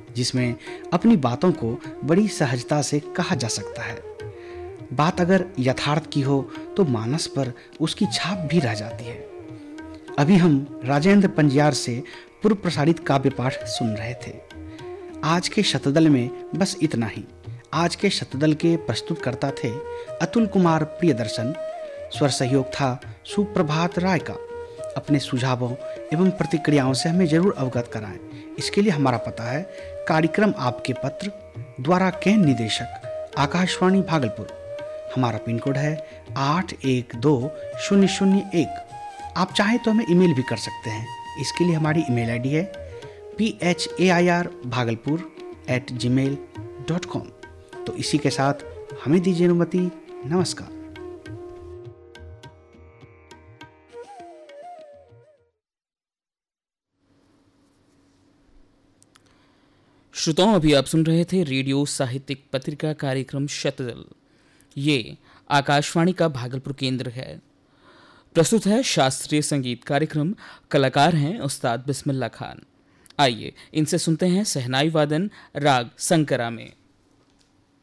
जिसमें अपनी बातों को बड़ी सहजता से कहा जा सकता है। बात अगर यथार्थ की हो तो मानस पर उसकी छाप भी रह जाती है। अभी हम राजेंद्र पंजियार से पूर्व प्रसारित काव्य पाठ सुन रहे थे। आज के शतदल में बस इतना ही। आज के शतदल के प्रस्तुतकर्ता थे अतुल कुमार प्रियदर्शन। स्वर सहयोग था सुप्रभात राय का। अपने सुझावों एवं प्रतिक्रियाओं से हमें जरूर अवगत कराएं। इसके लिए हमारा पता है कार्यक्रम आपके पत्र, द्वारा केंद्र निदेशक, आकाशवाणी भागलपुर। हमारा पिन कोड है 812001। आप चाहें तो हमें ईमेल भी कर सकते हैं। इसके लिए हमारी ईमेल आईडी है phairbhagalpur@gmail.com। तो इसी के साथ हमें दीजिए अनुमति। नमस्कार। श्रोताओं, अभी आप सुन रहे थे रेडियो साहित्यिक पत्रिका कार्यक्रम शतदल। ये आकाशवाणी का भागलपुर केंद्र है। प्रस्तुत है शास्त्रीय संगीत कार्यक्रम। कलाकार हैं उस्ताद बिस्मिल्लाह खान। आइए इनसे सुनते हैं सहनाई वादन राग संकरा में।